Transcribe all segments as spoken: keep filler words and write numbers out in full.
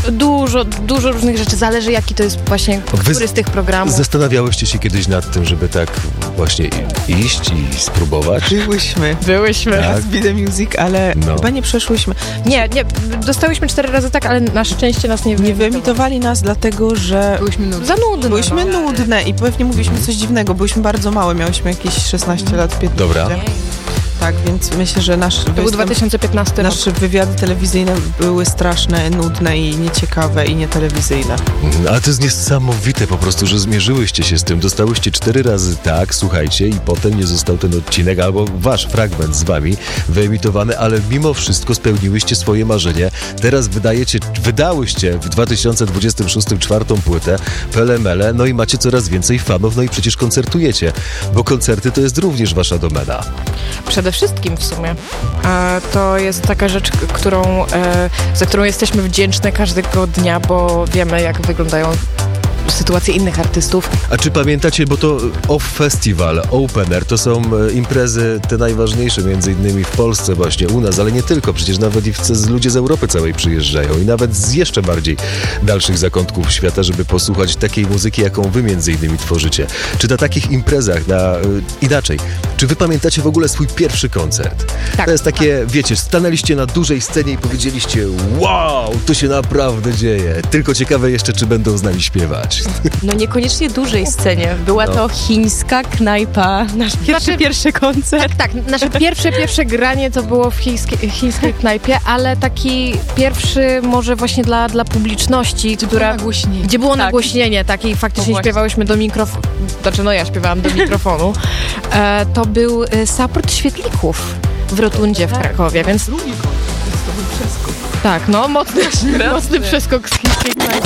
Dużo, dużo różnych rzeczy. Zależy, jaki to jest właśnie, który Wy z tych programów. Zastanawiałyście się kiedyś nad tym, żeby tak właśnie iść i spróbować? Byłyśmy. Byłyśmy. Tak. Z Be The Music, ale No. chyba nie przeszłyśmy. Nie, nie, dostałyśmy cztery razy tak, ale na szczęście nas nie Nie wyemitowali nas, dlatego że Byłyśmy nudne. Za nudne. byłyśmy no. nudne i pewnie mówiliśmy coś dziwnego. Byłyśmy bardzo małe, miałyśmy jakieś szesnaście lat, piętnaście. Dobra. Tak, więc myślę, że nasz To był występ, dwa tysiące piętnasty rok. nasze wywiady telewizyjne były straszne, nudne i nieciekawe i nietelewizyjne. Ale to jest niesamowite po prostu, że zmierzyłyście się z tym. Dostałyście cztery razy tak, słuchajcie, i potem nie został ten odcinek albo wasz fragment z wami wyemitowany, ale mimo wszystko spełniłyście swoje marzenie. Teraz wydajecie, wydałyście w dwa tysiące dwudziestym szóstym czwartą płytę Pele Mele, no i macie coraz więcej fanów, no i przecież koncertujecie, bo koncerty to jest również wasza domena. Przede wszystkim w sumie. E, to jest taka rzecz, k- którą, e, za którą jesteśmy wdzięczne każdego dnia, bo wiemy, jak wyglądają sytuacje innych artystów. A czy pamiętacie, bo to Off Festival, Opener, to są e, imprezy te najważniejsze, między innymi w Polsce właśnie, u nas, ale nie tylko, przecież nawet i w, z, ludzie z Europy całej przyjeżdżają i nawet z jeszcze bardziej dalszych zakątków świata, żeby posłuchać takiej muzyki, jaką wy między innymi tworzycie. Czy na takich imprezach, na, e, inaczej, czy wy pamiętacie w ogóle swój pierwszy koncert? Tak, To jest takie, wiecie, stanęliście na dużej scenie i powiedzieliście, wow, to się naprawdę dzieje. Tylko ciekawe jeszcze, czy będą z nami śpiewać. No niekoniecznie dużej scenie. Była No. to chińska knajpa, nasz pierwszy, Znaczy- pierwszy koncert. Tak, nasze pierwsze, pierwsze granie to było w chińskiej, chińskiej knajpie, ale taki pierwszy może właśnie dla, dla publiczności, która... Nagłośnienie. Gdzie było Tak. nagłośnienie, tak, i faktycznie No właśnie. śpiewałyśmy do mikrofonu, znaczy no ja śpiewałam do mikrofonu. E, to był e, support świetlików w Rotundzie w Krakowie, więc Drugi koncert, to był przeskok. tak, no mocny, mocny przeskok z chińskiej knajpy.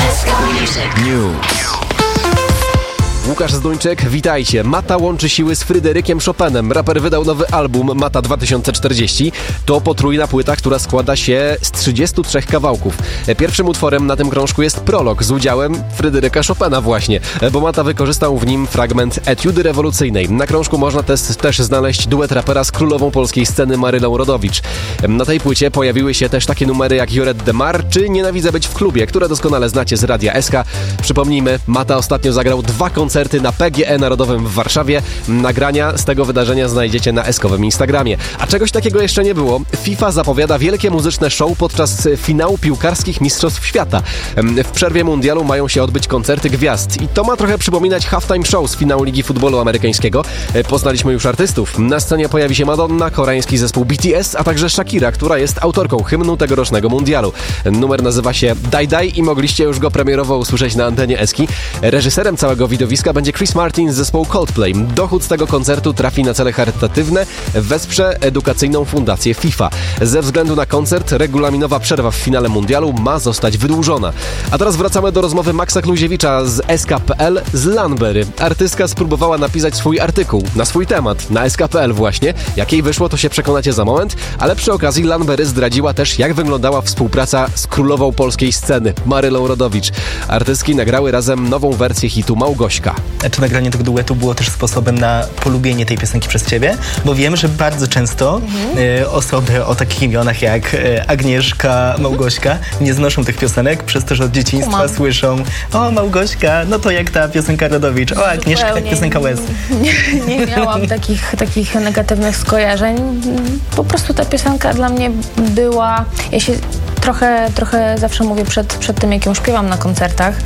News. Łukasz Zduńczyk, witajcie. Mata łączy siły z Fryderykiem Chopinem. Raper wydał nowy album Mata dwa tysiące czterdzieści. To potrójna płyta, która składa się z trzydziestu trzech kawałków. Pierwszym utworem na tym krążku jest prolog z udziałem Fryderyka Chopina właśnie, bo Mata wykorzystał w nim fragment etiudy rewolucyjnej. Na krążku można też, też znaleźć duet rapera z królową polskiej sceny Marylą Rodowicz. Na tej płycie pojawiły się też takie numery jak Joret de Mar czy Nienawidzę być w klubie, które doskonale znacie z Radia S K. Przypomnijmy, Mata ostatnio zagrał dwa koncerty na P G E Narodowym w Warszawie. Nagrania z tego wydarzenia znajdziecie na eskowym Instagramie. A czegoś takiego jeszcze nie było. FIFA zapowiada wielkie muzyczne show podczas finału piłkarskich Mistrzostw Świata. W przerwie mundialu mają się odbyć koncerty gwiazd i to ma trochę przypominać halftime show z finału Ligi Futbolu Amerykańskiego. Poznaliśmy już artystów. Na scenie pojawi się Madonna, koreański zespół B T S, a także Shakira, która jest autorką hymnu tegorocznego mundialu. Numer nazywa się Die Die i mogliście już go premierowo usłyszeć na antenie Eski. Reżyserem całego widowiska będzie Chris Martin z zespołu Coldplay. Dochód z tego koncertu trafi na cele charytatywne, wesprze edukacyjną fundację FIFA. Ze względu na koncert regulaminowa przerwa w finale mundialu ma zostać wydłużona. A teraz wracamy do rozmowy Maxa Kluziewicza z S K kropka P L z Lanbery. Artystka spróbowała napisać swój artykuł na swój temat, na S K kropka P L właśnie. Jak jej wyszło, to się przekonacie za moment, ale przy okazji Lanbery zdradziła też, jak wyglądała współpraca z królową polskiej sceny, Marylą Rodowicz. Artystki nagrały razem nową wersję hitu Małgośka. Czy nagranie tego duetu było też sposobem na polubienie tej piosenki przez ciebie? Bo wiem, że bardzo często mhm. y, osoby o takich imionach jak y, Agnieszka, Małgośka nie znoszą tych piosenek, przez to, że od dzieciństwa Umam. słyszą o Małgośka, no to jak ta piosenka Rodowicz, o Agnieszka, jak piosenka Łez. Nie, nie miałam takich, takich negatywnych skojarzeń. Po prostu ta piosenka dla mnie była... Ja się trochę, trochę zawsze mówię przed, przed tym, jak ją śpiewam na koncertach,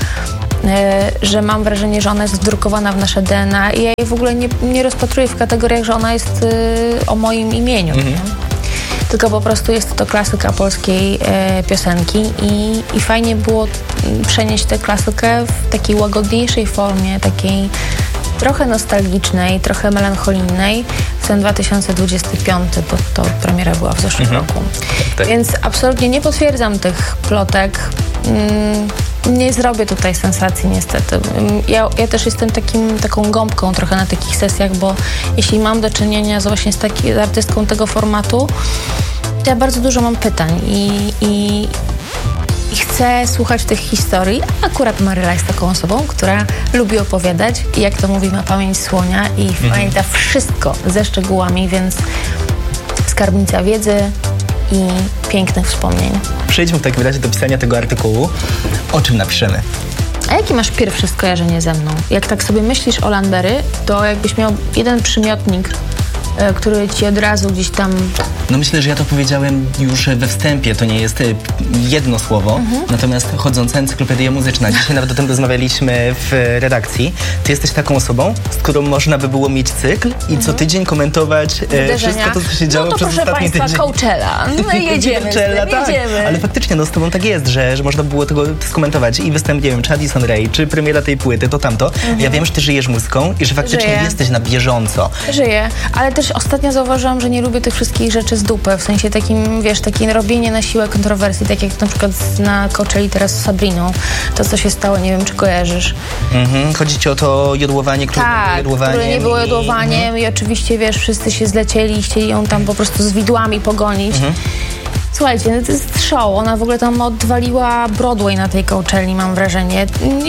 że mam wrażenie, że ona jest wdrukowana w nasze D N A i ja jej w ogóle nie, nie rozpatruję w kategoriach, że ona jest y, o moim imieniu. Mhm. Tylko po prostu jest to klasyka polskiej y, piosenki i, i fajnie było przenieść tę klasykę w takiej łagodniejszej formie, takiej trochę nostalgicznej, trochę melancholijnej w ten dwa tysiące dwudziesty piąty, bo to premiera była w zeszłym mhm. roku. Tak. Więc absolutnie nie potwierdzam tych plotek. Mm, nie zrobię tutaj sensacji niestety. Ja, ja też jestem takim, taką gąbką trochę na takich sesjach, bo jeśli mam do czynienia z właśnie z, taki, z artystką tego formatu, to ja bardzo dużo mam pytań i, i, i chcę słuchać tych historii. Akurat Maryla jest taką osobą, która lubi opowiadać i jak to mówi, ma pamięć słonia i mhm. pamięta wszystko ze szczegółami, więc skarbnica wiedzy i pięknych wspomnień. Przejdźmy w takim razie do pisania tego artykułu. O czym napiszemy? A jakie masz pierwsze skojarzenie ze mną? Jak tak sobie myślisz o Landberry, to jakbyś miał jeden przymiotnik, e, który ci od razu gdzieś tam... No myślę, że ja to powiedziałem już we wstępie, to nie jest e, jedno słowo, mhm. natomiast chodząca encyklopedia muzyczna. Dzisiaj nawet o tym rozmawialiśmy w redakcji. Ty jesteś taką osobą, z którą można by było mieć cykl i mhm. co tydzień komentować e, wszystko to, co się działo no to przez proszę ostatni państwa, tydzień. Coachella. No jedziemy Coachella, z tym, tak. jedziemy. Ale faktycznie, no z tobą tak jest, że, że można było tego skomentować i występ, nie wiem, czy Addison Rae, czy premiera tej płyty, to tamto. Mhm. Ja wiem, że ty żyjesz muzyką i że faktycznie Żyję. jesteś na bieżąco. Żyję, ale też ostatnio zauważyłam, że nie lubię tych wszystkich rzeczy z dupy, w sensie takim, wiesz, takie robienie na siłę kontrowersji, tak jak na przykład na Coachelli teraz z Sabriną, to co się stało, nie wiem, czy kojarzysz. Mhm. Chodzi ci o to jodłowanie, które tak, nie było jodłowaniem. które nie było i... jodłowaniem mhm. i oczywiście, wiesz, wszyscy się zlecieli i chcieli ją tam po prostu z widłami pogonić. Mhm. Słuchajcie, no to jest show. Ona w ogóle tam odwaliła Broadway na tej Coachelli, mam wrażenie.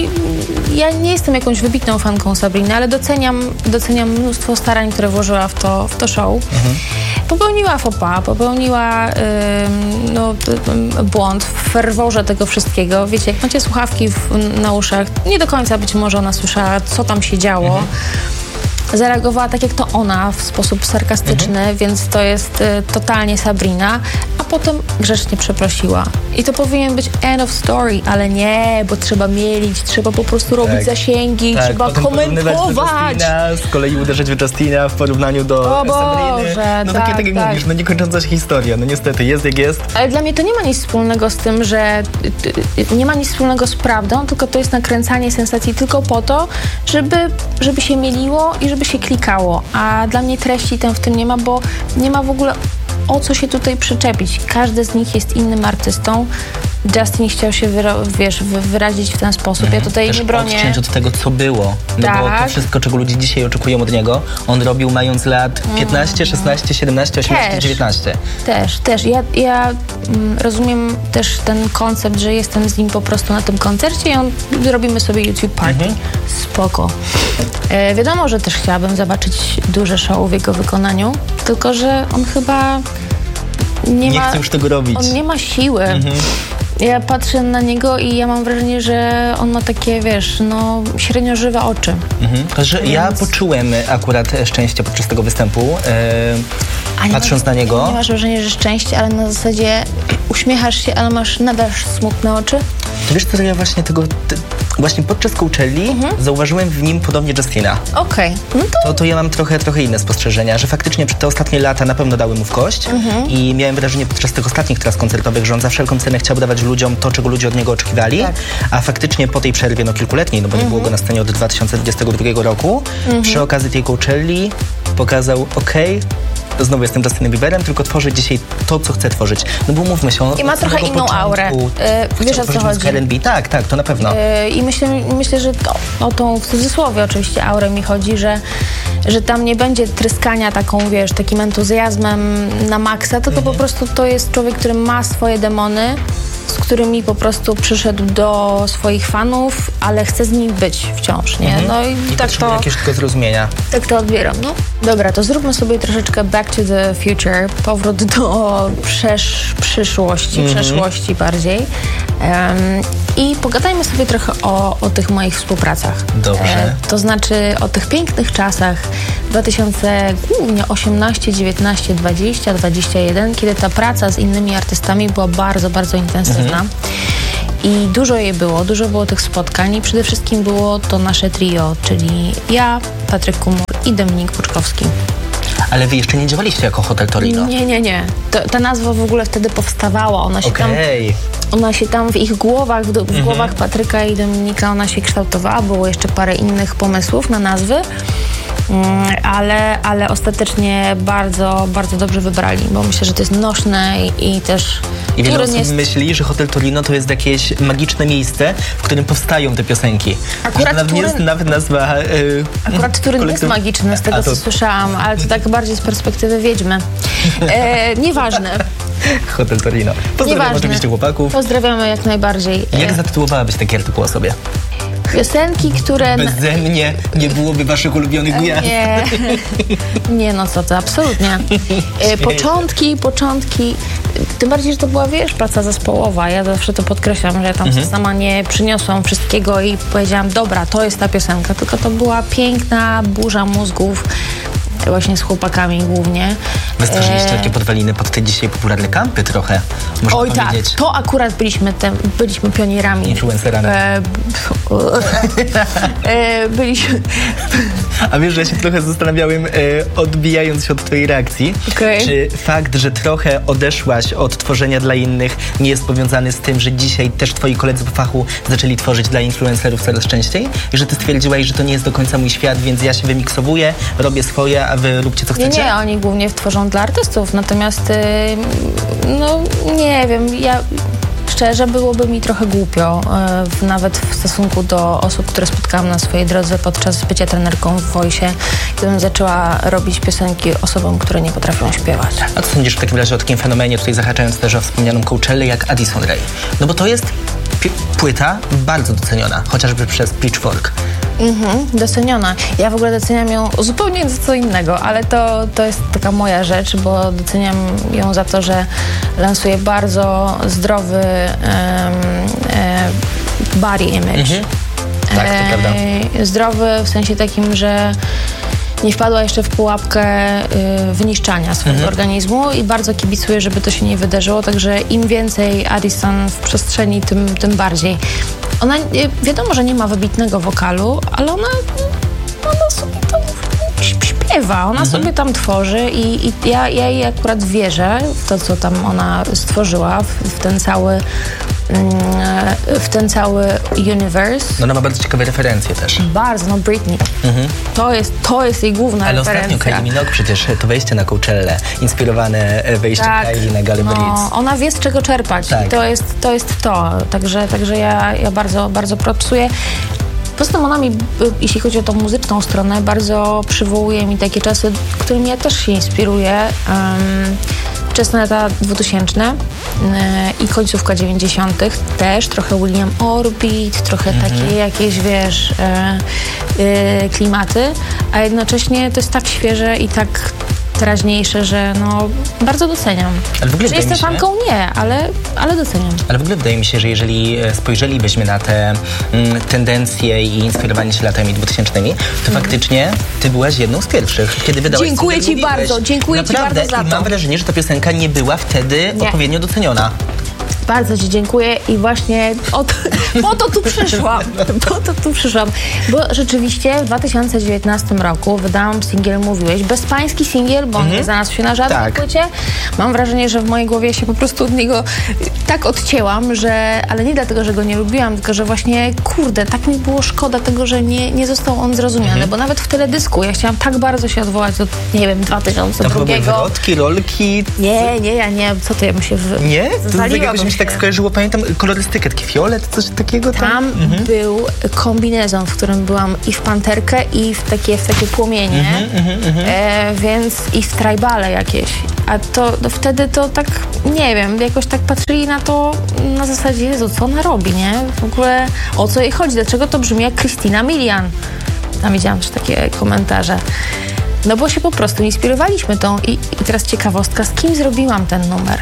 Ja nie jestem jakąś wybitną fanką Sabriny, ale doceniam, doceniam mnóstwo starań, które włożyła w to, w to show. Mhm. Popełniła faux pas, popełniła ym, no, błąd w ferworze tego wszystkiego. Wiecie, jak macie słuchawki w, na uszach, nie do końca być może ona słyszała, co tam się działo. Mhm. Zareagowała tak jak to ona, w sposób sarkastyczny, mhm. więc to jest y, totalnie Sabrina, a potem grzecznie przeprosiła. I to powinien być end of story, ale nie, bo trzeba mielić, trzeba po prostu robić tak. zasięgi, tak, trzeba komentować. Z kolei uderzać w Justina w porównaniu do o Sabriny. Boże, no tak, takie, tak jak tak. mówisz, no niekończąca się historia, no niestety, jest jak jest. Ale dla mnie to nie ma nic wspólnego z tym, że nie ma nic wspólnego z prawdą, tylko to jest nakręcanie sensacji tylko po to, żeby, żeby się mieliło i żeby się klikało, a dla mnie treści tam w tym nie ma, bo nie ma w ogóle o co się tutaj przyczepić. Każdy z nich jest innym artystą. Justin chciał się wyra- wiesz, wyrazić w ten sposób. Mm. Ja tutaj Też nie bronię. odciąć od tego, co było. No tak. bo to wszystko, czego ludzie dzisiaj oczekują od niego, on robił mając lat piętnaście, szesnaście, siedemnaście, osiemnaście, też, dziewiętnaście. Też, też. Ja, ja mm, rozumiem też ten koncept, że jestem z nim po prostu na tym koncercie i on, zrobimy sobie YouTube Party. Mm-hmm. Spoko. E, wiadomo, że też chciałabym zobaczyć duże show w jego wykonaniu, tylko że on chyba nie, nie ma... chce już tego robić. On nie ma siły. Mm-hmm. Ja patrzę na niego i ja mam wrażenie, że on ma takie, wiesz, no średnio żywe oczy. Mhm. Że Więc... Ja poczułem akurat szczęście podczas tego występu, e, patrząc masz, na niego. Nie masz wrażenia, że szczęście, ale na zasadzie uśmiechasz się, ale masz nadal smutne oczy? To wiesz co, ja właśnie tego, te, właśnie podczas Coachelli mhm. zauważyłem w nim podobnie Justina. Okej. Okay. No to... to... To ja mam trochę, trochę inne spostrzeżenia, że faktycznie te ostatnie lata na pewno dały mu w kość mhm. i miałem wrażenie podczas tych ostatnich tras koncertowych, że on za wszelką cenę chciał dawać ludziom to, czego ludzie od niego oczekiwali, tak. a faktycznie po tej przerwie, no kilkuletniej, no bo nie mhm. było go na scenie od dwa tysiące dwudziestego drugiego roku, mhm. przy okazji tej Coachelli pokazał, okej, okay, znowu jestem Justinem Bieberem, tylko tworzę dzisiaj to, co chcę tworzyć. No bo mówmy się, on I ma trochę inną początku, aurę. Yy, wiesz, o co chodzi? R and B, tak, tak, to na pewno. Yy, I myślę, myślę, że to, o tą w cudzysłowie oczywiście aurę mi chodzi, że, że tam nie będzie tryskania taką, wiesz, takim entuzjazmem na maksa, tylko mhm. po prostu to jest człowiek, który ma swoje demony, z którymi po prostu przyszedł do swoich fanów, ale chce z nimi być wciąż, nie? Mhm. No i, I tak to... jakieś tylko zrozumienia. Tak to odbieram, no. Dobra, to zróbmy sobie troszeczkę back to the future, powrót do przesz- przyszłości, mhm. przeszłości bardziej. Um, I pogadajmy sobie trochę o, o tych moich współpracach. Dobrze. E, to znaczy o tych pięknych czasach dwa tysiące osiemnaście, dziewiętnaście, dwadzieścia, dwadzieścia jeden, kiedy ta praca z innymi artystami była bardzo, bardzo intensywna. Mhm. I dużo jej było, dużo było tych spotkań i przede wszystkim było to nasze trio, czyli ja, Patryk Kumur i Dominik Puczkowski. Ale wy jeszcze nie działaliście jako Hotel Torino? Nie, nie, nie. To, ta nazwa w ogóle wtedy powstawała. Ona się okay. tam, ona się tam w ich głowach, w, w mhm. głowach Patryka i Dominika ona się kształtowała. Było jeszcze parę innych pomysłów na nazwy. Ale, ale ostatecznie bardzo, bardzo dobrze wybrali, bo myślę, że to jest nośne i, i też... I wiele osób jest... myśli, że Hotel Torino to jest jakieś magiczne miejsce, w którym powstają te piosenki. Akurat nawet Turyn... jest nawet nazwa... Yy, Akurat Turyn kolektyw... jest magiczny, z tego to... co słyszałam, ale to tak bardziej z perspektywy wiedźmy. E, nieważne. Hotel Torino. Pozdrawiam nieważne. Oczywiście chłopaków. Pozdrawiamy jak najbardziej. Jak zatytułowałabyś taki artykuł o sobie? Piosenki, które... Beze mnie nie byłoby waszych ulubionych gwiazd. Nie, nie no co to, absolutnie. Początki, początki... tym bardziej, że to była, wiesz, praca zespołowa. Ja zawsze to podkreślam, że ja tam Mhm. sama nie przyniosłam wszystkiego i powiedziałam, dobra, to jest ta piosenka, tylko to była piękna burza mózgów, właśnie z chłopakami głównie. Wy stworzyliście E, takie podwaliny pod te dzisiaj popularne kampy trochę, można Oj tak, powiedzieć. to akurat byliśmy, te, byliśmy pionierami. Influencerami. E, e, byliśmy... A wiesz, że ja się trochę zastanawiałem, e, odbijając się od twojej reakcji, Okej. czy fakt, że trochę odeszłaś od tworzenia dla innych nie jest powiązany z tym, że dzisiaj też twoi koledzy po fachu zaczęli tworzyć dla influencerów coraz częściej i że ty stwierdziłaś, że to nie jest do końca mój świat, więc ja się wymiksowuję, robię swoje, a wy róbcie co Nie, chcecie? nie, oni głównie tworzą dla artystów, natomiast y, no nie wiem, ja szczerze byłoby mi trochę głupio, y, w, nawet w stosunku do osób, które spotkałam na swojej drodze podczas bycia trenerką w Voice, gdybym zaczęła robić piosenki osobom, które nie potrafią śpiewać. A co sądzisz w takim razie o takim fenomenie, tutaj zahaczając też o wspomnianą Coachellę, jak Addison Rae? No bo to jest pi- płyta bardzo doceniona, chociażby przez Pitchfork. Mhm, doceniona. Ja w ogóle doceniam ją zupełnie za co innego, ale to, to jest taka moja rzecz, bo doceniam ją za to, że lansuje bardzo zdrowy em, e, body image. Mhm. Tak, to prawda. E, zdrowy w sensie takim, że nie wpadła jeszcze w pułapkę y, wyniszczania swojego Mhm. organizmu i bardzo kibicuję, żeby to się nie wydarzyło, także im więcej Addison w przestrzeni, tym, tym bardziej. Ona, y, wiadomo, że nie ma wybitnego wokalu, ale ona, ona sobie tam śp- śpiewa, ona sobie tam tworzy i, i ja, ja jej akurat wierzę w to, co tam ona stworzyła, w, w ten cały mm, w ten cały universe. No ona ma bardzo ciekawe referencje też. Bardzo, no Britney. Mhm. To jest, to jest jej główna Ale ostatnio referencja. Kylie Minogue przecież to wejście na Coachellę, inspirowane wejściem Tak. Kylie na Galę Brits. No, ona wie, z czego czerpać. Tak. I to jest to. Jest to. Także, także ja, ja bardzo, bardzo propsuję. Poza tym ona mi, y, jeśli chodzi o tą muzyczną stronę, bardzo przywołuje mi takie czasy, którymi ja też się inspiruję. Um, wczesne lata dwutysięczne y, i końcówka dziewięćdziesiątych też, trochę William Orbit, trochę takie jakieś, wiesz, y, y, klimaty, a jednocześnie to jest tak świeże i tak teraźniejsze, że no bardzo doceniam. Ale w ogóle Czy wydaje jestem mi się- fanką? Nie, ale, ale doceniam. Ale w ogóle wydaje mi się, że jeżeli e, spojrzelibyśmy na te mm, tendencje i inspirowanie się latami dwutysięcznymi, to faktycznie ty byłaś jedną z pierwszych, kiedy wydałaś Dziękuję singiel, ci mówiłeś. bardzo, dziękuję ci Naprawdę, bardzo za i to. mam wrażenie, że ta piosenka nie była wtedy Nie. odpowiednio doceniona. Bardzo ci dziękuję i właśnie o to, po to tu przyszłam. Po to tu przyszłam. Bo rzeczywiście w dwa tysiące dziewiętnastym roku wydałam singiel Mówiłeś. Bezpański singiel, bo on nie znalazł się na żadnej Tak. płycie. Mam wrażenie, że w mojej głowie się po prostu od niego tak odcięłam, że, ale nie dlatego, że go nie lubiłam, tylko że właśnie, kurde, tak mi było szkoda tego, że nie, nie został on zrozumiany, bo nawet w teledysku ja chciałam tak bardzo się odwołać do, nie wiem, dwa tysiące Tam chyba były drugiego. wrotki, rolki. Nie, nie, ja nie. Co to ja bym się w... Nie? To tak Zawaliłabym jakoś mi się tak się. skojarzyło, pamiętam kolorystykę, taki fiolet, coś takiego tam. Tam był kombinezon, w którym byłam i w panterkę, i w takie, w takie płomienie, e, więc i w tribale jakieś. A to no wtedy to tak, nie wiem, jakoś tak patrzyli na to na zasadzie, Jezu, co ona robi, nie? W ogóle o co jej chodzi, dlaczego to brzmi jak Christina Milian? Tam widziałam też takie komentarze. No bo się po prostu inspirowaliśmy tą i, i teraz ciekawostka, z kim zrobiłam ten numer?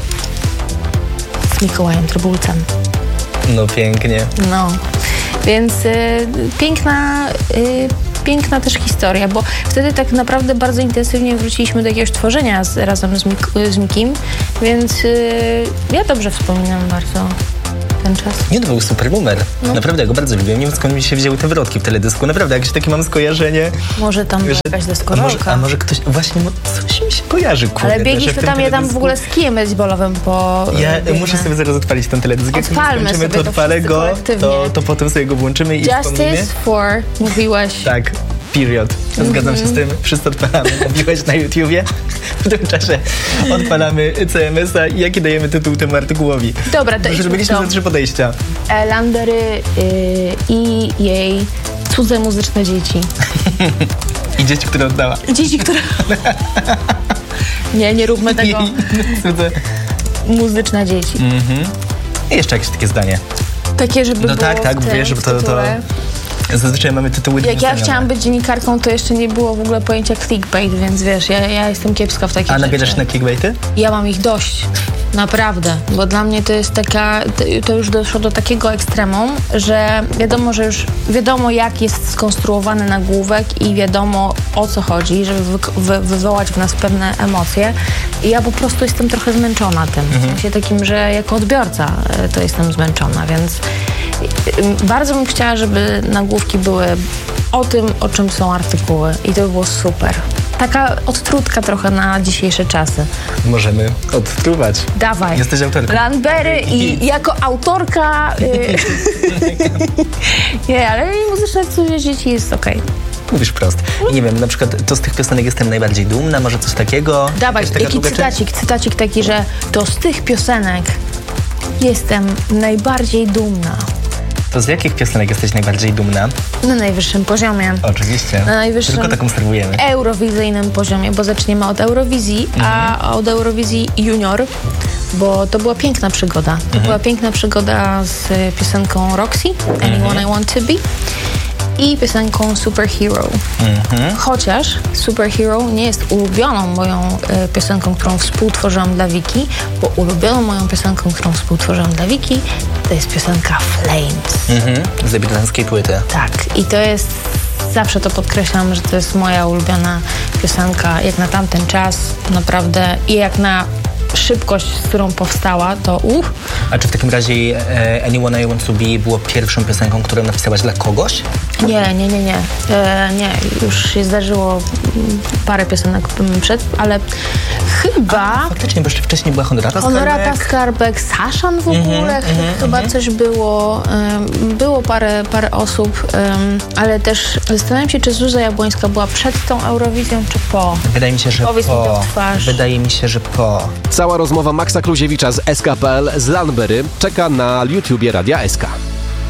Z Mikołajem Trybulcem. No pięknie. No, więc y, piękna, y, piękna też historia, bo wtedy tak naprawdę bardzo intensywnie wróciliśmy do jakiegoś tworzenia z, razem z, Mik- z Mikim, więc y, ja dobrze wspominam bardzo ten czas. Nie, to był super numer. No. Naprawdę, ja go bardzo lubiłem. Nie wiem, skąd mi się wzięły te wrotki w teledysku. Naprawdę, jakieś takie mam skojarzenie. Może tam była jakaś a, może, deskorolka. a może ktoś... Właśnie, no, coś mi się kojarzy, kurde. Ale że biegliśmy w tym tam, ja tam w teledysku- ogóle z kijem baseballowym po... Ja biegnę. muszę sobie zaraz odpalić ten teledysk. Jak Odpalmy skończymy, sobie to to odpalę wszyscy go, kolektywnie. to, to potem sobie go włączymy i wspomnimy. Justice for, mówiłeś. Tak, period. Zgadzam się z tym. Wszyscy odpalamy. Mówiłeś na YouTubie. W tym czasie odpalamy C M S a i jaki dajemy tytuł temu artykułowi. Dobra, to idźmy Zrobiliśmy w to. za trzy podejścia. E, Landery y, i jej cudze muzyczne dzieci. I dzieci, które oddała. Dzieci, które... Nie, nie róbmy tego. Cudze. Muzyczne dzieci. I jeszcze jakieś takie zdanie. Takie, żeby No było tak, tak, w tym, wiesz, bo to- to- tytule. Zazwyczaj mamy tytuły Jak ja dwuzdanione. chciałam być dziennikarką, to jeszcze nie było w ogóle pojęcia clickbait, więc wiesz, ja, ja jestem kiepska w takich A nabierasz rzeczy. na clickbaity? Ja mam ich dość. Naprawdę, bo dla mnie to jest taka, to już doszło do takiego ekstremum, że wiadomo, że już wiadomo, jak jest skonstruowany nagłówek i wiadomo, o co chodzi, żeby wy, wy, wywołać w nas pewne emocje. I ja po prostu jestem trochę zmęczona tym. Mhm. W sensie takim, że jako odbiorca to jestem zmęczona, więc bardzo bym chciała, żeby nagłówki były o tym, o czym są artykuły i to by było super. Taka odtrutka trochę na dzisiejsze czasy. Możemy odtruwać. Dawaj. Jesteś autorką. Landberry i jako autorka... Y... Nie, ale muzyczne cudze dzieci jest okej. Okay. Mówisz wprost. I nie wiem, na przykład to z tych piosenek jestem najbardziej dumna, może coś takiego? Dawaj, jaki cytacik, cytacik taki, że to z tych piosenek jestem najbardziej dumna. To z jakich piosenek jesteś najbardziej dumna? Na najwyższym poziomie. Oczywiście. Na najwyższym Tylko tak konserwujemy. Eurowizyjnym poziomie, bo zaczniemy od Eurowizji, mhm. a od Eurowizji Junior, bo to była piękna przygoda. To mhm. była piękna przygoda z piosenką Roxy, mhm. Anyone I Want To Be, i piosenką Superhero. Mhm. Chociaż Superhero nie jest ulubioną moją e, piosenką, którą współtworzyłam dla Wiki, bo ulubioną moją piosenką, którą współtworzyłam dla Wiki, to jest piosenka Flames. Mhm. Z debiutanckiej płyty. Tak. I to jest, zawsze to podkreślam, że to jest moja ulubiona piosenka, jak na tamten czas, naprawdę, i jak na szybkość, z którą powstała, to uch. A czy w takim razie e, Anyone I Want To Be było pierwszą piosenką, którą napisałaś dla kogoś? Nie, nie, nie, nie. E, nie, już się zdarzyło parę piosenek przed, ale chyba... A, faktycznie, bo jeszcze wcześniej była Honorata Skarbek. Honorata Skarbek, Saszan w ogóle, mm-hmm, chyba mm-hmm. coś było. Um, było parę, parę osób, um, ale też zastanawiam się, czy Zuza Jabłońska była przed tą Eurowizją, czy po. Wydaje mi się, że Powiedz po. mi to w twarz. Wydaje mi się, że po. Cała rozmowa Maxa Kluziewicza z S K kropka P L z Landberry czeka na YouTubie Radia S K.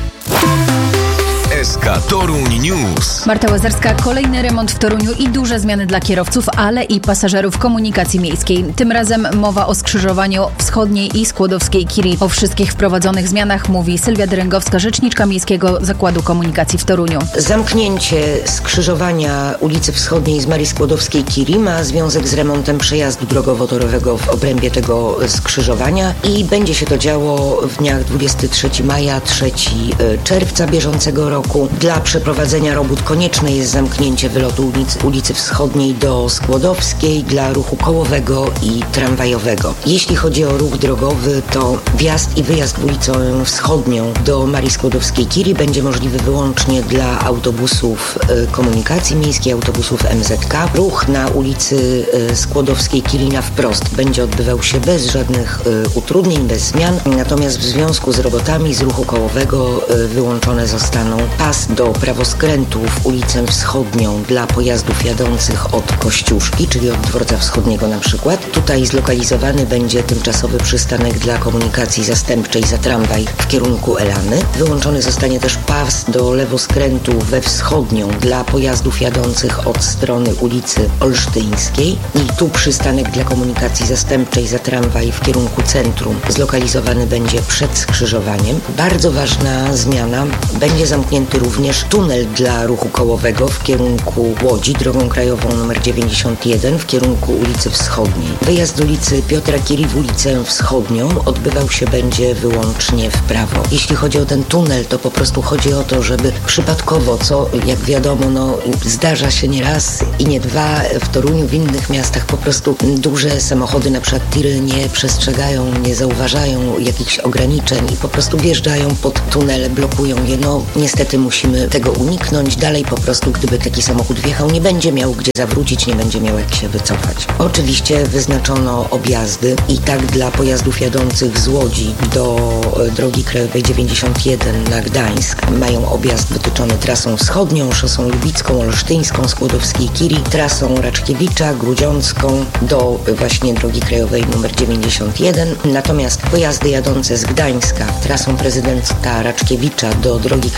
S K Toruń News. Marta Łazarska, kolejny remont w Toruniu i duże zmiany dla kierowców, ale i pasażerów komunikacji miejskiej. Tym razem mowa o skrzyżowaniu wschodniej i Skłodowskiej Kiri. O wszystkich wprowadzonych zmianach mówi Sylwia Dyręgowska, rzeczniczka Miejskiego Zakładu Komunikacji w Toruniu. Zamknięcie skrzyżowania ulicy Wschodniej z Marii Skłodowskiej Kiri ma związek z remontem przejazdu drogowo-torowego w obrębie tego skrzyżowania i będzie się to działo w dniach dwudziestego trzeciego maja, trzeciego czerwca bieżącego roku. Dla przeprowadzenia robót konieczne jest zamknięcie wylotu ulicy, ulicy Wschodniej do Skłodowskiej dla ruchu kołowego i tramwajowego. Jeśli chodzi o ruch drogowy, to wjazd i wyjazd ulicą Wschodnią do Marii Skłodowskiej Kiri będzie możliwy wyłącznie dla autobusów y, komunikacji miejskiej, autobusów M Z K. Ruch na ulicy y, Skłodowskiej Kiri na wprost będzie odbywał się bez żadnych y, utrudnień, bez zmian. Natomiast w związku z robotami z ruchu kołowego y, wyłączone zostaną pas do prawoskrętów ulicę Wschodnią dla pojazdów jadących od Kościuszki, czyli od dworca wschodniego na przykład. Tutaj zlokalizowany będzie tymczasowy przystanek dla komunikacji zastępczej za tramwaj w kierunku Elany. Wyłączony zostanie też pas do lewoskrętu we Wschodnią dla pojazdów jadących od strony ulicy Olsztyńskiej i tu przystanek dla komunikacji zastępczej za tramwaj w kierunku centrum zlokalizowany będzie przed skrzyżowaniem. Bardzo ważna zmiana, będzie zamknięty również tunel dla ruchu kołowego w kierunku Łodzi, drogą krajową nr dziewięćdziesiąt jeden w kierunku ulicy Wschodniej. Wyjazd z ulicy Piotra Curie w ulicę Wschodnią odbywał się będzie wyłącznie w prawo. Jeśli chodzi o ten tunel, to po prostu chodzi o to, żeby przypadkowo, co jak wiadomo, no, zdarza się nie raz i nie dwa w Toruniu, w innych miastach po prostu duże samochody, na przykład tiry, nie przestrzegają, nie zauważają jakichś ograniczeń i po prostu wjeżdżają pod tunele, blokują je. No niestety musimy tego uniknąć. Dalej po prostu, gdyby taki samochód wjechał, nie będzie miał gdzie zawrócić, nie będzie miał jak się wycofać. Oczywiście wyznaczono objazdy i tak dla pojazdów jadących z Łodzi do drogi krajowej dziewięćdziesiąt jeden na Gdańsk mają objazd wytyczony trasą wschodnią, szosą lubicką, olsztyńską, Skłodowskiej Kiri, trasą Raczkiewicza, Grudziącką do właśnie drogi krajowej nr dziewięćdziesiąt jeden. Natomiast pojazdy jadące z Gdańska trasą prezydenta Raczkiewicza do drogi krajowej nr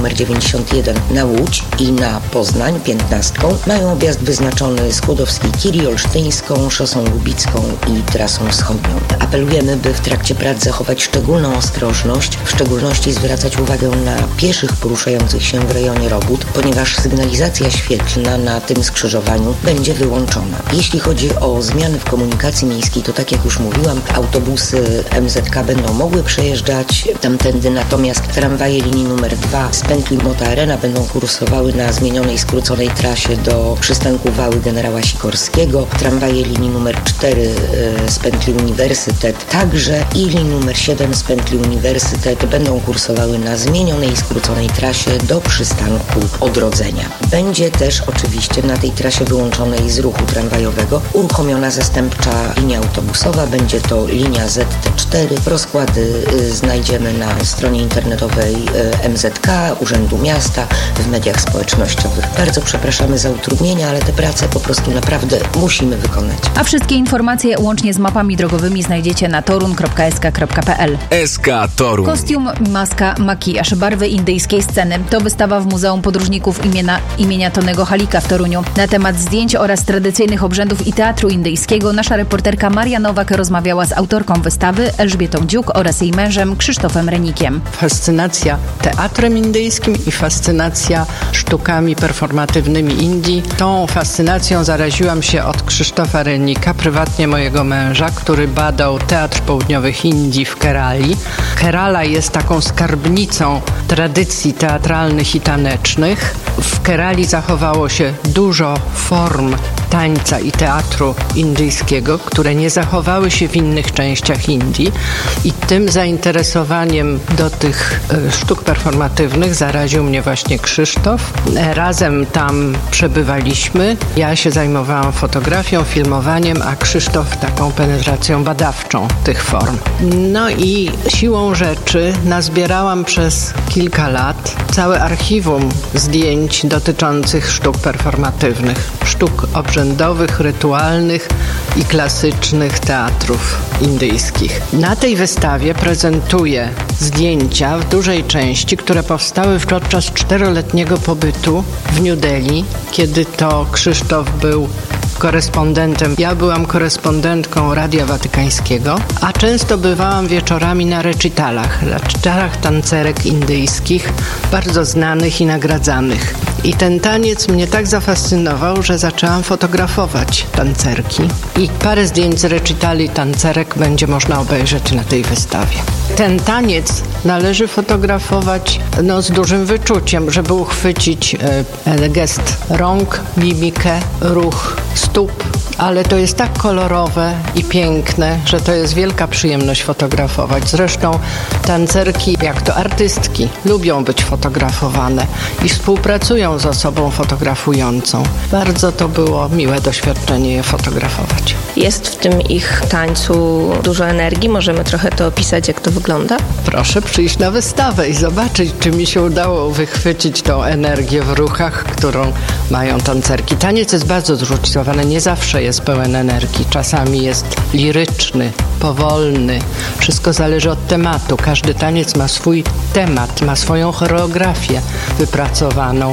numer dziewięćdziesiąt jeden na Łódź i na Poznań piętnastką mają objazd wyznaczony Skłodowskiej Kiri, Olsztyńską, Szosą Lubicką i Trasą Wschodnią. Apelujemy, by w trakcie prac zachować szczególną ostrożność, w szczególności zwracać uwagę na pieszych poruszających się w rejonie robót, ponieważ sygnalizacja świetlna na tym skrzyżowaniu będzie wyłączona. Jeśli chodzi o zmiany w komunikacji miejskiej, to tak jak już mówiłam, autobusy M Z K będą mogły przejeżdżać tamtędy, natomiast tramwaje linii numer dwa z pętli Mota Arena będą kursowały na zmienionej, skróconej trasie do przystanku Wały Generała Sikorskiego. Tramwaje linii numer cztery z pętli Uniwersytet także i linii numer siedem z pętli Uniwersytet będą kursowały na zmienionej, skróconej trasie do przystanku Odrodzenia. Będzie też oczywiście na tej trasie wyłączonej z ruchu tramwajowego uruchomiona zastępcza linia autobusowa. Będzie to linia Z T cztery. Rozkłady y, znajdziemy na stronie internetowej y, M Z K, Urzędu Miasta, w mediach społecznościowych. Bardzo przepraszamy za utrudnienia, ale te prace po prostu naprawdę musimy wykonać. A wszystkie informacje łącznie z mapami drogowymi znajdziecie na torun kropka s k kropka p l. S K Toruń. Kostium, maska, makijaż, barwy indyjskiej sceny. To wystawa w Muzeum Podróżników imienia, imienia Tonego Halika w Toruniu. Na temat zdjęć oraz tradycyjnych obrzędów i teatru indyjskiego nasza reporterka Maria Nowak rozmawiała z autorką wystawy Elżbietą Dziuk oraz jej mężem Krzysztofem Renikiem. Fascynacja teatrem indyjskim i fascynacja sztukami performatywnymi Indii. Tą fascynacją zaraziłam się od Krzysztofa Renika, prywatnie mojego męża, który badał teatr południowych Indii w Kerali. Kerala jest taką skarbnicą tradycji teatralnych i tanecznych. W Kerali zachowało się dużo form tańca i teatru indyjskiego, które nie zachowały się w innych częściach Indii i tym zainteresowaniem do tych sztuk performatywnych zaraził mnie właśnie Krzysztof. Razem tam przebywaliśmy. Ja się zajmowałam fotografią, filmowaniem, a Krzysztof taką penetracją badawczą tych form. No i siłą rzeczy nazbierałam przez kilka lat całe archiwum zdjęć dotyczących sztuk performatywnych, sztuk obrzędowych, rytualnych i klasycznych teatrów indyjskich. Na tej wystawie prezentuję zdjęcia w dużej części, które powstały podczas czteroletniego pobytu w New Delhi, kiedy to Krzysztof był korespondentem. Ja byłam korespondentką Radia Watykańskiego, a często bywałam wieczorami na recitalach, na recitalach tancerek indyjskich, bardzo znanych i nagradzanych. I ten taniec mnie tak zafascynował, że zaczęłam fotografować tancerki. I parę zdjęć z recitali tancerek będzie można obejrzeć na tej wystawie. Ten taniec należy fotografować no, z dużym wyczuciem, żeby uchwycić e, gest rąk, mimikę, ruch stóp, ale to jest tak kolorowe i piękne, że to jest wielka przyjemność fotografować. Zresztą tancerki, jak to artystki, lubią być fotografowane i współpracują z osobą fotografującą. Bardzo to było miłe doświadczenie je fotografować. Jest w tym ich tańcu dużo energii. Możemy trochę to opisać, jak to wygląda? Proszę przyjść na wystawę i zobaczyć, czy mi się udało wychwycić tą energię w ruchach, którą mają tancerki. Taniec jest bardzo zróżnicowany, nie zawsze jest pełen energii. Czasami jest liryczny, powolny. Wszystko zależy od tematu. Każdy taniec ma swój temat, ma swoją choreografię wypracowaną.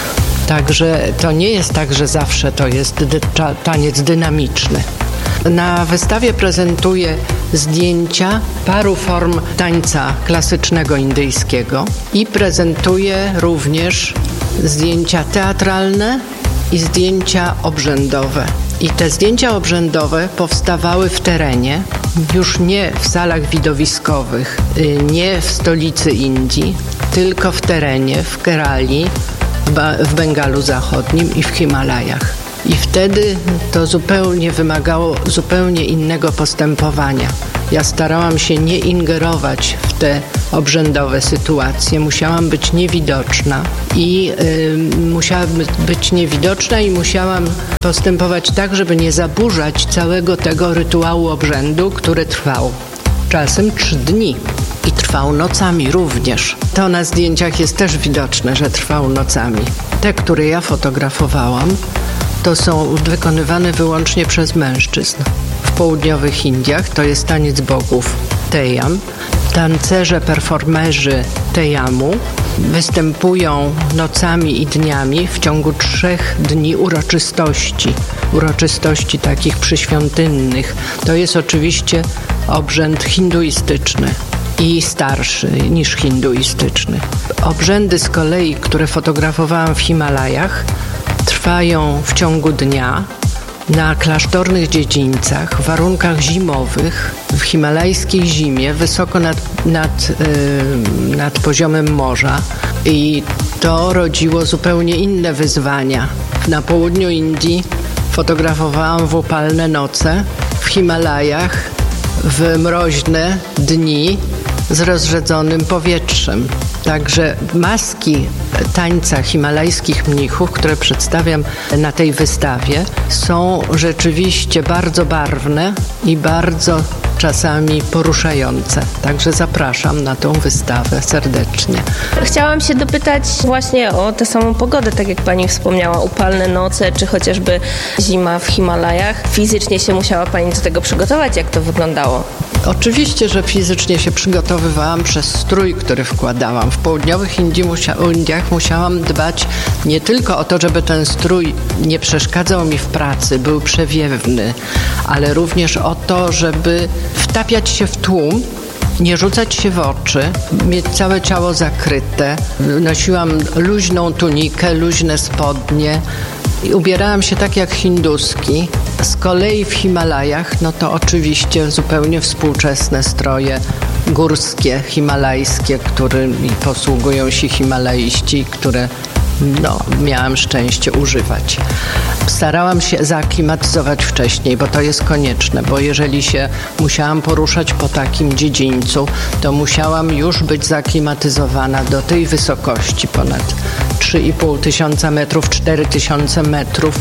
Także to nie jest tak, że zawsze to jest dy- taniec dynamiczny. Na wystawie prezentuję zdjęcia paru form tańca klasycznego indyjskiego i prezentuję również zdjęcia teatralne i zdjęcia obrzędowe. I te zdjęcia obrzędowe powstawały w terenie, już nie w salach widowiskowych, nie w stolicy Indii, tylko w terenie, w Kerali, w Bengalu Zachodnim i w Himalajach. I wtedy to zupełnie wymagało zupełnie innego postępowania. Ja starałam się nie ingerować w te obrzędowe sytuacje. Musiałam być niewidoczna i y, musiałam być niewidoczna i musiałam postępować tak, żeby nie zaburzać całego tego rytuału obrzędu, który trwał czasem trzy dni. I trwał nocami również. To na zdjęciach jest też widoczne, że trwał nocami. Te, które ja fotografowałam, to są wykonywane wyłącznie przez mężczyzn. W południowych Indiach to jest taniec bogów Tejam. Tancerze, performerzy Tejamu występują nocami i dniami w ciągu trzech dni uroczystości, uroczystości takich przyświątynnych. To jest oczywiście obrzęd hinduistyczny i starszy niż hinduistyczny. Obrzędy z kolei, które fotografowałam w Himalajach, trwają w ciągu dnia na klasztornych dziedzińcach, w warunkach zimowych, w himalajskiej zimie, wysoko nad, nad, yy, nad poziomem morza. I to rodziło zupełnie inne wyzwania. Na południu Indii fotografowałam w upalne noce, w Himalajach w mroźne dni z rozrzedzonym powietrzem. Także maski tańca himalajskich mnichów, które przedstawiam na tej wystawie, są rzeczywiście bardzo barwne i bardzo czasami poruszające. Także zapraszam na tą wystawę serdecznie. Chciałam się dopytać właśnie o tę samą pogodę, tak jak pani wspomniała, upalne noce, czy chociażby zima w Himalajach. Fizycznie się musiała pani do tego przygotować, jak to wyglądało? Oczywiście, że fizycznie się przygotowywałam przez strój, który wkładałam. W południowych Indii musia- Indiach musiałam dbać nie tylko o to, żeby ten strój nie przeszkadzał mi w pracy, był przewiewny, ale również o to, żeby wtapiać się w tłum, nie rzucać się w oczy, mieć całe ciało zakryte. Nosiłam luźną tunikę, luźne spodnie i ubierałam się tak jak hinduski. Z kolei w Himalajach, no to oczywiście zupełnie współczesne stroje górskie, himalajskie, którymi posługują się himalaiści, które no, miałam szczęście używać. Starałam się zaaklimatyzować wcześniej, bo to jest konieczne, bo jeżeli się musiałam poruszać po takim dziedzińcu, to musiałam już być zaaklimatyzowana do tej wysokości, ponad trzy i pół tysiąca metrów, cztery tysiące metrów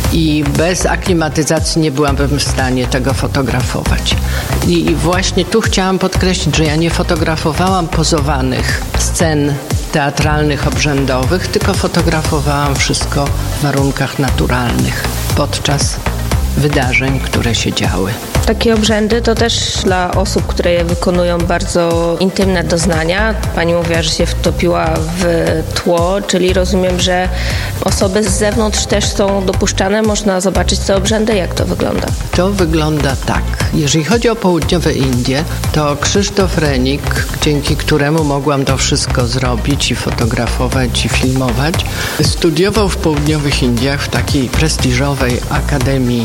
i bez aklimatyzacji nie byłabym w stanie tego fotografować. I właśnie tu chciałam podkreślić, że ja nie fotografowałam pozowanych scen teatralnych, obrzędowych, tylko fotografowałam wszystko w warunkach naturalnych podczas wydarzeń, które się działy. Takie obrzędy to też dla osób, które je wykonują, bardzo intymne doznania. Pani mówiła, że się wtopiła w tło, czyli rozumiem, że osoby z zewnątrz też są dopuszczane. Można zobaczyć te obrzędy, jak to wygląda? To wygląda tak. Jeżeli chodzi o południowe Indie, to Krzysztof Renik, dzięki któremu mogłam to wszystko zrobić i fotografować i filmować, studiował w południowych Indiach w takiej prestiżowej akademii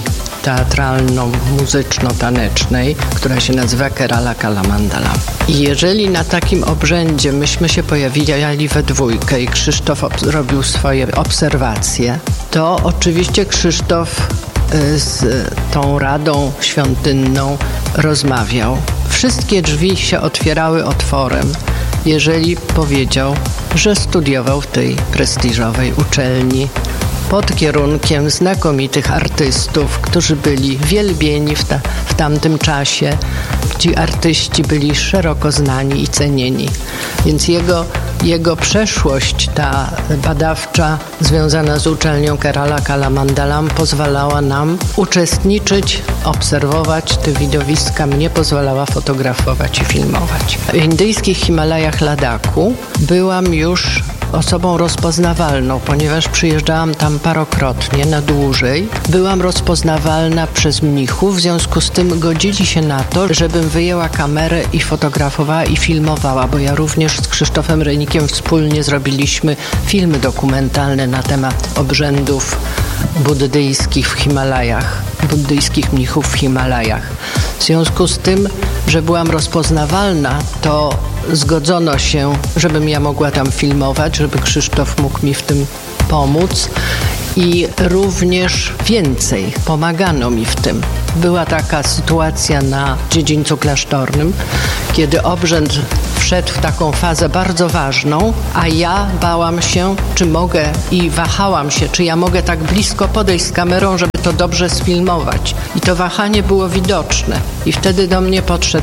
teatralno-muzyczno-tanecznej, która się nazywa Kerala Kalamandalam. I jeżeli na takim obrzędzie myśmy się pojawili we dwójkę i Krzysztof robił swoje obserwacje, to oczywiście Krzysztof z tą radą świątynną rozmawiał. Wszystkie drzwi się otwierały otworem, jeżeli powiedział, że studiował w tej prestiżowej uczelni pod kierunkiem znakomitych artystów, którzy byli wielbieni w, ta, w tamtym czasie. Ci artyści byli szeroko znani i cenieni. Więc jego, jego przeszłość, ta badawcza, związana z uczelnią Kerala Kalamandalam, pozwalała nam uczestniczyć, obserwować te widowiska, mnie pozwalała fotografować i filmować. W indyjskich Himalajach Ladaku byłam już osobą rozpoznawalną, ponieważ przyjeżdżałam tam parokrotnie na dłużej. Byłam rozpoznawalna przez mnichów, w związku z tym godzili się na to, żebym wyjęła kamerę i fotografowała i filmowała, bo ja również z Krzysztofem Renikiem wspólnie zrobiliśmy filmy dokumentalne na temat obrzędów buddyjskich w Himalajach, buddyjskich mnichów w Himalajach. W związku z tym, że byłam rozpoznawalna, to zgodzono się, żebym ja mogła tam filmować, żeby Krzysztof mógł mi w tym pomóc i również więcej pomagano mi w tym. Była taka sytuacja na dziedzińcu klasztornym, kiedy obrzęd wszedł w taką fazę bardzo ważną, a ja bałam się, czy mogę i wahałam się, czy ja mogę tak blisko podejść z kamerą, żeby to dobrze sfilmować. I to wahanie było widoczne. I wtedy do mnie podszedł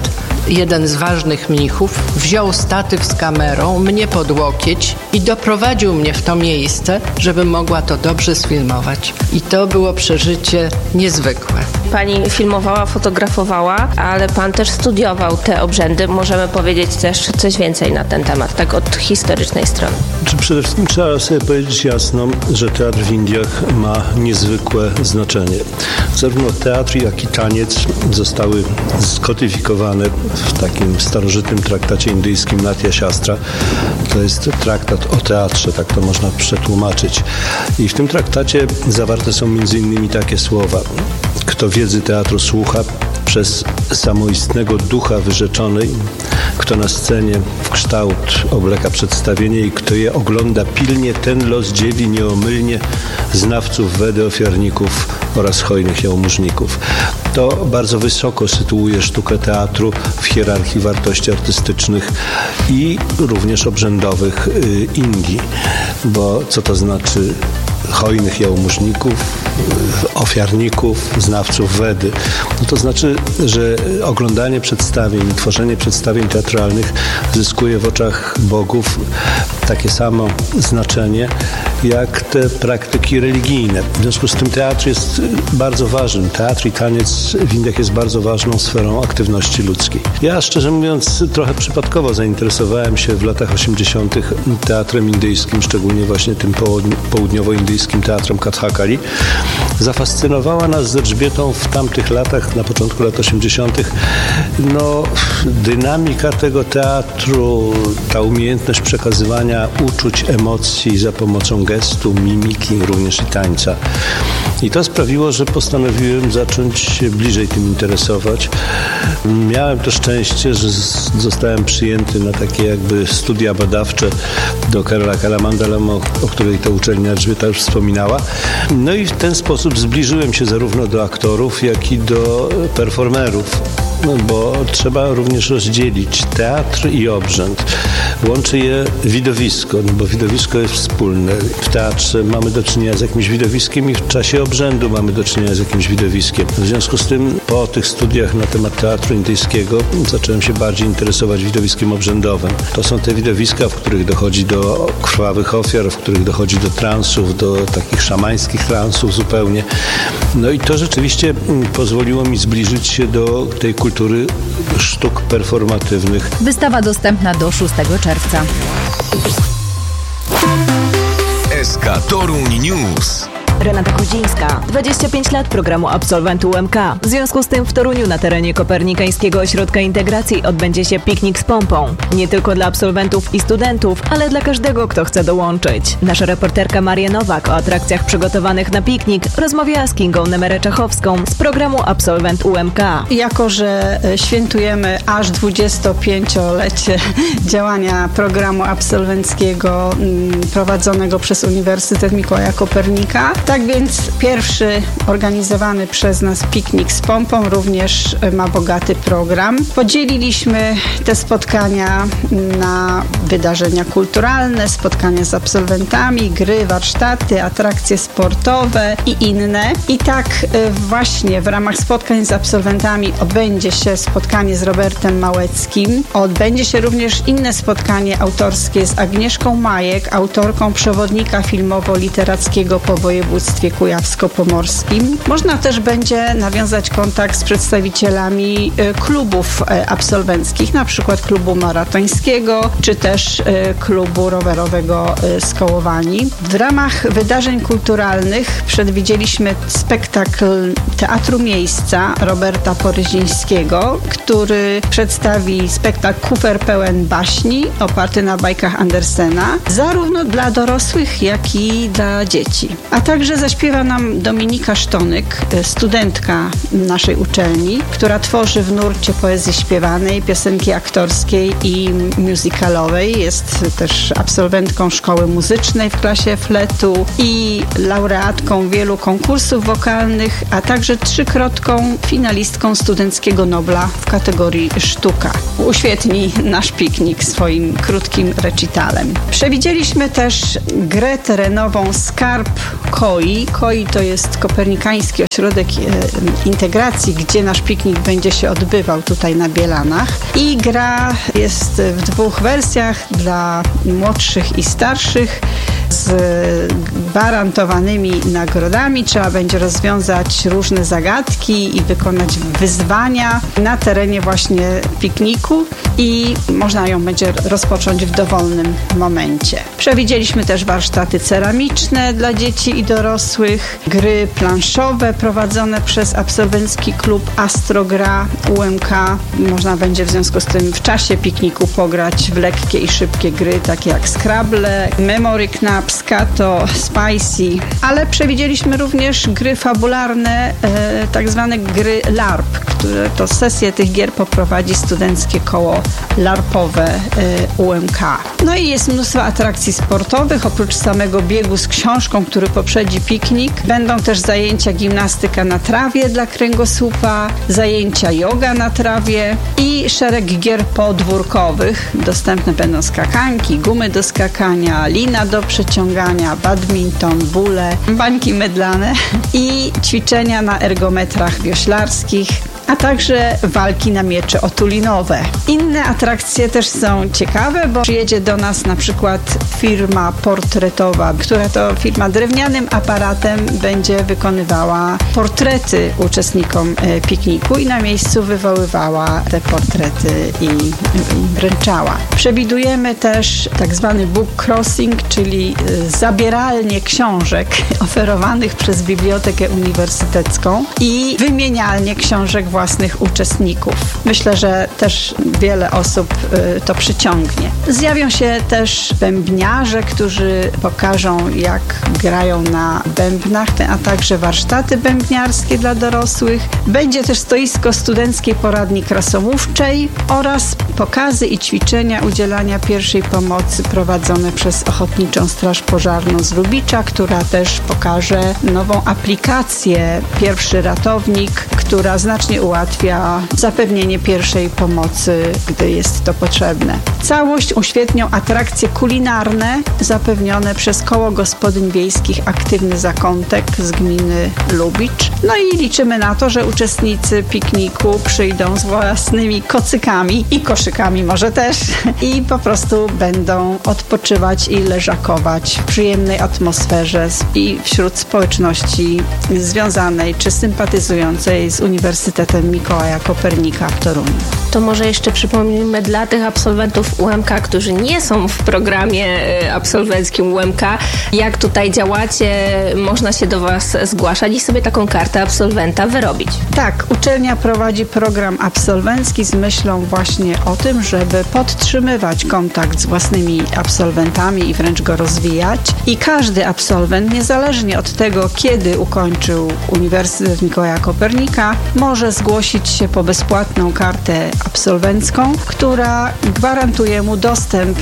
jeden z ważnych mnichów wziął statyw z kamerą, mnie pod łokieć i doprowadził mnie w to miejsce, żebym mogła to dobrze sfilmować. I to było przeżycie niezwykłe. Pani filmowała, fotografowała, ale pan też studiował te obrzędy. Możemy powiedzieć też coś więcej na ten temat, tak od historycznej strony. Przede wszystkim trzeba sobie powiedzieć jasno, że teatr w Indiach ma niezwykłe znaczenie. Zarówno teatr, jak i taniec zostały skodyfikowane w takim starożytnym traktacie indyjskim Natya Shastra. To jest traktat o teatrze, tak to można przetłumaczyć. I w tym traktacie zawarte są między innymi takie słowa: kto wiedzy teatru słucha, przez samoistnego ducha wyrzeczonej, kto na scenie w kształt obleka przedstawienie i kto je ogląda pilnie, ten los dzieli nieomylnie znawców Wedy, ofiarników oraz hojnych jałmużników. To bardzo wysoko sytuuje sztukę teatru w hierarchii wartości artystycznych i również obrzędowych Indii. Bo co to znaczy hojnych jałmużników, ofiarników, znawców Wedy? No to znaczy, że oglądanie przedstawień, tworzenie przedstawień teatralnych zyskuje w oczach bogów takie samo znaczenie jak te praktyki religijne. W związku z tym teatr jest bardzo ważny. Teatr i taniec w Indiach jest bardzo ważną sferą aktywności ludzkiej. Ja, szczerze mówiąc, trochę przypadkowo zainteresowałem się w latach osiemdziesiątych teatrem indyjskim, szczególnie właśnie tym południowoindyjskim teatrem Kathakali. Zafascynowała nas z Elżbietą w tamtych latach, na początku lat osiemdziesiątych, no, dynamika tego teatru, ta umiejętność przekazywania uczuć, emocji za pomocą gestu, mimiki, również i tańca. I to sprawiło, że postanowiłem zacząć się bliżej tym interesować. Miałem to szczęście, że zostałem przyjęty na takie jakby studia badawcze do Kerala Kalamandalam, o, o której to uczelnia Elżbieta już wspominała. No i w ten sposób zbliżyłem się zarówno do aktorów, jak i do performerów. No bo trzeba również rozdzielić teatr i obrzęd. Łączy je widowisko, no bo widowisko jest wspólne. W teatrze mamy do czynienia z jakimś widowiskiem i w czasie obrzędu mamy do czynienia z jakimś widowiskiem. W związku z tym po tych studiach na temat teatru indyjskiego zacząłem się bardziej interesować widowiskiem obrzędowym. To są te widowiska, w których dochodzi do krwawych ofiar, w których dochodzi do transów, do takich szamańskich transów zupełnie. No i to rzeczywiście pozwoliło mi zbliżyć się do tej kultury sztuk performatywnych. Wystawa dostępna do szóstego czerwca. S K Toruń News. Renata Kozińska, dwadzieścia pięć lat programu Absolwent U M K. W związku z tym w Toruniu na terenie Kopernikańskiego Ośrodka Integracji odbędzie się piknik z pompą. Nie tylko dla absolwentów i studentów, ale dla każdego, kto chce dołączyć. Nasza reporterka Maria Nowak o atrakcjach przygotowanych na piknik rozmawiała z Kingą Nemerę-Czachowską z programu Absolwent U M K. Jako że świętujemy aż dwudziestopięciolecie działania programu absolwenckiego prowadzonego przez Uniwersytet Mikołaja Kopernika, tak więc pierwszy organizowany przez nas piknik z pompą również ma bogaty program. Podzieliliśmy te spotkania na wydarzenia kulturalne, spotkania z absolwentami, gry, warsztaty, atrakcje sportowe i inne. I tak właśnie w ramach spotkań z absolwentami odbędzie się spotkanie z Robertem Małeckim. Odbędzie się również inne spotkanie autorskie z Agnieszką Majek, autorką przewodnika filmowo-literackiego po województwie kujawsko-pomorskim. Można też będzie nawiązać kontakt z przedstawicielami klubów absolwenckich, na przykład klubu maratońskiego, czy też klubu rowerowego Skołowani. W ramach wydarzeń kulturalnych przewidzieliśmy spektakl Teatru Miejsca Roberta Poryzińskiego, który przedstawi spektakl Kufer pełen baśni, oparty na bajkach Andersena, zarówno dla dorosłych, jak i dla dzieci. A także zaśpiewa nam Dominika Sztonyk, studentka naszej uczelni, która tworzy w nurcie poezji śpiewanej, piosenki aktorskiej i musicalowej. Jest też absolwentką szkoły muzycznej w klasie fletu i laureatką wielu konkursów wokalnych, a także trzykrotką finalistką Studenckiego Nobla w kategorii sztuka. Uświetni nasz piknik swoim krótkim recitalem. Przewidzieliśmy też grę terenową Skarb Koło KOI. KOI to jest Kopernikański Ośrodek Integracji, gdzie nasz piknik będzie się odbywał tutaj na Bielanach. I gra jest w dwóch wersjach dla młodszych i starszych z gwarantowanymi nagrodami. Trzeba będzie rozwiązać różne zagadki i wykonać wyzwania na terenie właśnie pikniku i można ją będzie rozpocząć w dowolnym momencie. Przewidzieliśmy też warsztaty ceramiczne dla dzieci i dorosłych, gry planszowe prowadzone przez absolwencki klub Astrogra U M K. Można będzie w związku z tym w czasie pikniku pograć w lekkie i szybkie gry, takie jak Scrabble, Memory Knaps, Kato, Spicy, ale przewidzieliśmy również gry fabularne, e, tak zwane gry LARP, które to sesje tych gier poprowadzi studenckie koło larpowe e, U M K. No i jest mnóstwo atrakcji sportowych, oprócz samego biegu z książką, który poprzedzi piknik. Będą też zajęcia gimnastyka na trawie dla kręgosłupa, zajęcia yoga na trawie i szereg gier podwórkowych. Dostępne będą skakanki, gumy do skakania, lina do przeciągania, badminton, bóle, bańki mydlane i ćwiczenia na ergometrach wioślarskich, a także walki na miecze otulinowe. Inne atrakcje też są ciekawe, bo przyjedzie do nas na przykład firma portretowa, która to firma drewnianym aparatem będzie wykonywała portrety uczestnikom pikniku i na miejscu wywoływała te portrety i, i wręczała. Przewidujemy też tak zwany book crossing, czyli zabieralnie książek oferowanych przez Bibliotekę Uniwersytecką i wymienialnie książek własnych uczestników. Myślę, że też wiele osób y, to przyciągnie. Zjawią się też bębniarze, którzy pokażą, jak grają na bębnach, a także warsztaty bębniarskie dla dorosłych. Będzie też stoisko studenckiej poradni krasomówczej oraz pokazy i ćwiczenia udzielania pierwszej pomocy prowadzone przez Ochotniczą Straż Pożarną z Lubicza, która też pokaże nową aplikację Pierwszy Ratownik, która znacznie ułatwia zapewnienie pierwszej pomocy, gdy jest to potrzebne. Całość uświetnią atrakcje kulinarne zapewnione przez Koło Gospodyń Wiejskich Aktywny Zakątek z gminy Lubicz. No i liczymy na to, że uczestnicy pikniku przyjdą z własnymi kocykami i koszykami może też i po prostu będą odpoczywać i leżakować w przyjemnej atmosferze i wśród społeczności związanej czy sympatyzującej z Uniwersytetem Mikołaja Kopernika w Toruniu. To może jeszcze przypomnijmy dla tych absolwentów U M K, którzy nie są w programie absolwenckim U M K, jak tutaj działacie, można się do Was zgłaszać i sobie taką kartę absolwenta wyrobić. Tak, uczelnia prowadzi program absolwencki z myślą właśnie o tym, żeby podtrzymywać kontakt z własnymi absolwentami i wręcz go rozwijać. I każdy absolwent, niezależnie od tego, kiedy ukończył Uniwersytet Mikołaja Kopernika, może zgłosić się po bezpłatną kartę absolwencką, która gwarantuje mu dostęp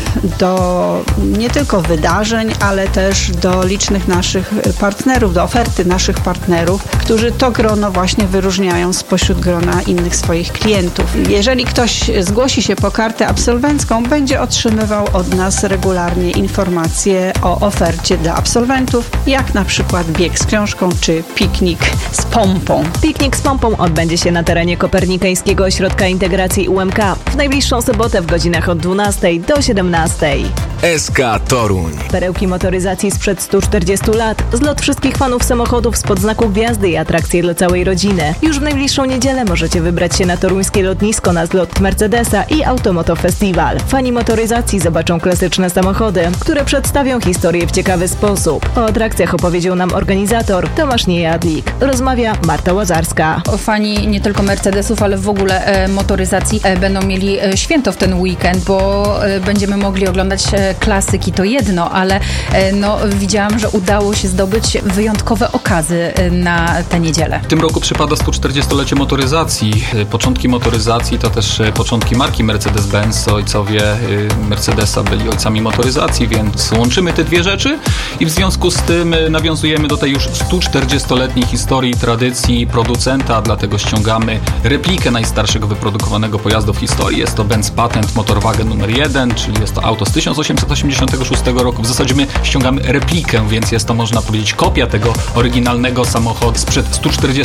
do nie tylko wydarzeń, ale też do licznych naszych partnerów, do oferty naszych partnerów, którzy to grono właśnie wyróżniają spośród grona innych swoich klientów. Jeżeli ktoś zgłosi się po kartę absolwencką, będzie otrzymywał od nas regularnie informacje o ofercie dla absolwentów, jak na przykład bieg z książką czy piknik z pompą. Piknik z pompą odbędzie się na terenie Kopernikańskiego Ośrodka Integracji U M K w najbliższą sobotę w godzinach od dwunastej do siedemnastej. S K Toruń. Perełki motoryzacji sprzed stu czterdziestu lat, zlot wszystkich fanów samochodów spod znaku gwiazdy i atrakcje dla całej rodziny. Już w najbliższą niedzielę możecie wybrać się na toruńskie lotnisko na zlot Mercedesa i Automoto Festival. Fani motoryzacji zobaczą klasyczne samochody, które przedstawią historię w ciekawy sposób. O atrakcjach opowiedział nam organizator Tomasz Niejadlik. Rozmawia Marta Łazarska. Fani nie tylko Mercedesów, ale w ogóle e, motoryzacji e, będą mieli e, święto w ten weekend, bo e, będziemy mogli oglądać e, klasyki, to jedno, ale e, no, widziałam, że udało się zdobyć wyjątkowe okazy e, na tę niedzielę. W tym roku przypada sto czterdziestolecie motoryzacji. Początki motoryzacji to też początki marki Mercedes-Benz. Ojcowie Mercedesa byli ojcami motoryzacji, więc łączymy te dwie rzeczy i w związku z tym nawiązujemy do tej już stu czterdziestoletniej historii, tradycji producenta, dlatego ściągamy replikę najstarszego wyprodukowanego pojazdu w historii. Jest to Benz Patent Motorwagen numer jeden, czyli jest to auto z tysiąc osiemset osiemset osiemdziesiątego szóstego roku. W zasadzie my ściągamy replikę, więc jest to, można powiedzieć, kopia tego oryginalnego samochodu sprzed stu czterdziestu